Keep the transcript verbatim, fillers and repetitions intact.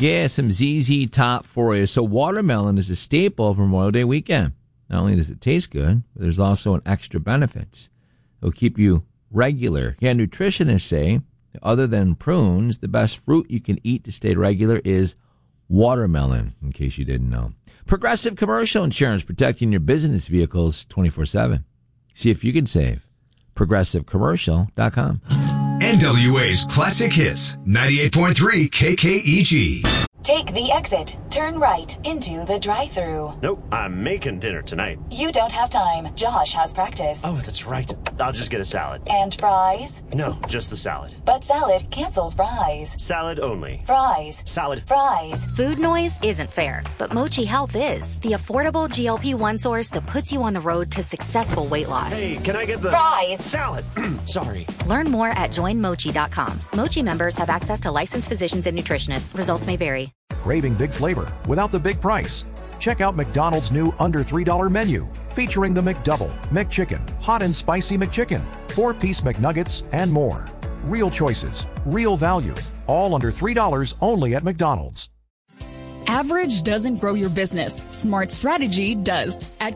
Yeah, some Z Z Top for you. So watermelon is a staple of Memorial Day weekend. Not only does it taste good, but there's also an extra benefits. It'll keep you regular. Yeah, nutritionists say, other than prunes, the best fruit you can eat to stay regular is watermelon, in case you didn't know. Progressive Commercial Insurance, protecting your business vehicles twenty-four seven. See if you can save. progressive commercial dot com. N W A's Classic Hits, ninety-eight point three K K E G. Take the exit. Turn right into the drive-thru. Nope, I'm making dinner tonight. You don't have time. Josh has practice. Oh, that's right. I'll just get a salad. And fries? No, just the salad. But salad cancels fries. Salad only. Fries. Salad. Fries. Food noise isn't fair, but Mochi Health is. The affordable G L P one source that puts you on the road to successful weight loss. Hey, can I get the... Fries. Salad. Sorry. Learn more at join mochi dot com. Mochi members have access to licensed physicians and nutritionists. Results may vary. Craving big flavor without the big price? Check out McDonald's new under three dollar menu, featuring the McDouble, McChicken, Hot and Spicy McChicken, four-piece McNuggets, and more. Real choices, real value, all under three dollars only at McDonald's. Average doesn't grow your business. Smart strategy does. At